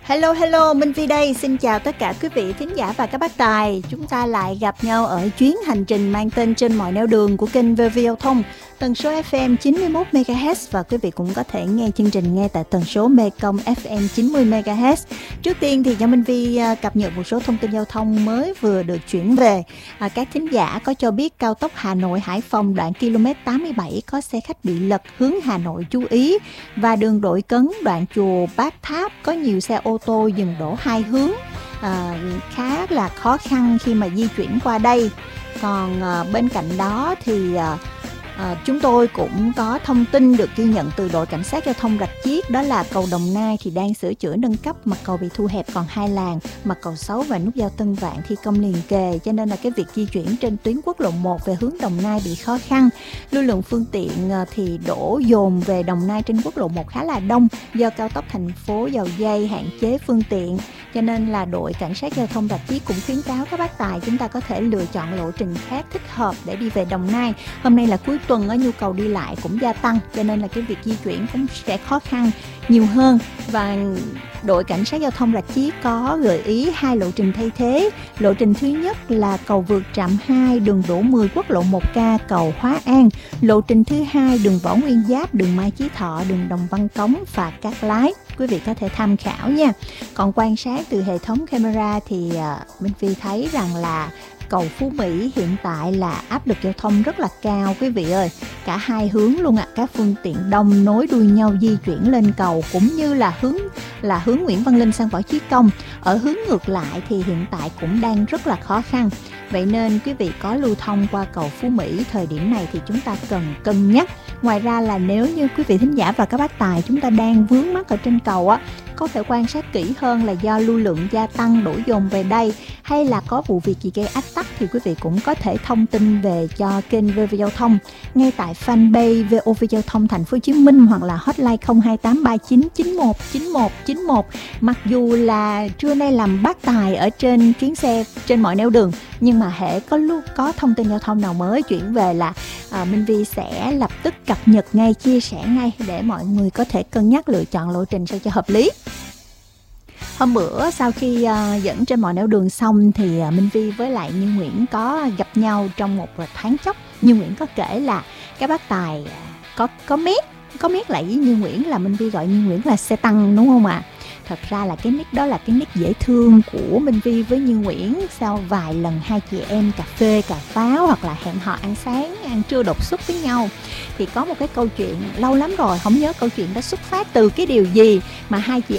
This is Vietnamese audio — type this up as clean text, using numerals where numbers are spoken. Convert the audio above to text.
Hello, hello, Minh Vi đây. Xin chào tất cả quý vị thính giả và các bác tài. Chúng ta lại gặp nhau ở chuyến hành trình mang tên Trên mọi nẻo đường của kênh VV Giao thông, tần số FM 91 MHz, và quý vị cũng có thể nghe chương trình nghe tại tần số Mekong FM 90 MHz. Trước tiên thì cho Minh Vi cập nhật một số thông tin giao thông mới vừa được chuyển về. Các thính giả có cho biết cao tốc Hà Nội Hải Phòng đoạn km 87 có xe khách bị lật hướng Hà Nội chú ý, và đường Đội Cấn đoạn chùa Bát Tháp có nhiều xe ô tô dừng đổ hai hướng, khá là khó khăn khi mà di chuyển qua đây. Còn bên cạnh đó thì chúng tôi cũng có thông tin được ghi nhận từ đội cảnh sát giao thông Rạch Chiếc, đó là cầu Đồng Nai thì đang sửa chữa nâng cấp, mặt cầu bị thu hẹp còn 2 làn, mặt cầu 6 và nút giao Tân Vạn thi công liền kề, cho nên là cái việc di chuyển trên tuyến quốc lộ 1 về hướng Đồng Nai bị khó khăn. Lưu lượng phương tiện thì đổ dồn về Đồng Nai trên quốc lộ 1 khá là đông, do cao tốc thành phố Dầu Giây hạn chế phương tiện, cho nên là đội cảnh sát giao thông Rạch Chiếc cũng khuyến cáo các bác tài chúng ta có thể lựa chọn lộ trình khác thích hợp để đi về Đồng Nai. Hôm nay là cuối tuần, nhu cầu đi lại cũng gia tăng, cho nên là cái việc di chuyển cũng sẽ khó khăn nhiều hơn. Và đội cảnh sát giao thông Rạch Chiếc có gợi ý 2 lộ trình thay thế. Lộ trình thứ nhất là cầu vượt trạm 2 đường Đỗ 10 quốc lộ 1K cầu Hóa An. Lộ trình thứ hai đường Võ Nguyên Giáp, đường Mai Chí Thọ, đường Đồng Văn Cống và Cát Lái. Quý vị có thể tham khảo nha. Còn quan sát từ hệ thống camera thì Minh Phi thấy rằng là cầu Phú Mỹ hiện tại là áp lực giao thông rất là cao quý vị ơi, cả hai hướng luôn ạ. Các phương tiện đông nối đuôi nhau di chuyển lên cầu, cũng như là hướng Nguyễn Văn Linh sang Võ Chí Công. Ở hướng ngược lại thì hiện tại cũng đang rất là khó khăn. Vậy nên quý vị có lưu thông qua cầu Phú Mỹ thời điểm này thì chúng ta cần cân nhắc. Ngoài ra là nếu như quý vị thính giả và các bác tài chúng ta đang vướng mắc ở trên cầu á, có thể quan sát kỹ hơn là do lưu lượng gia tăng đổ dồn về đây, hay là có vụ việc gì gây ách tắc, thì quý vị cũng có thể thông tin về cho kênh VV Giao thông ngay tại fanpage VOV Giao thông Thành phố Hồ Chí Minh, hoặc là hotline 02839919191. Mặc dù là trưa nay làm bác tài ở trên chuyến xe trên mọi nẻo đường, nhưng mà hễ có thông tin giao thông nào mới chuyển về là Minh Vi sẽ lập tức cập nhật ngay, chia sẻ ngay để mọi người có thể cân nhắc lựa chọn lộ trình sao cho hợp lý. Hôm bữa sau khi dẫn trên mọi nẻo đường xong thì Minh Vi với lại Như Nguyễn có gặp nhau trong một thoáng chốc. Như Nguyễn có kể là các bác tài có mét lại với Như Nguyễn, là Minh Vi gọi Như Nguyễn là xe tăng đúng không ạ? Thật ra là cái nick đó là cái nick dễ thương của Minh Vi với Như Nguyễn. Sau vài lần hai chị em cà phê, cà pháo hoặc là hẹn hò ăn sáng, ăn trưa đột xuất với nhau, thì có một cái câu chuyện lâu lắm rồi, không nhớ câu chuyện đó xuất phát từ cái điều gì mà hai chị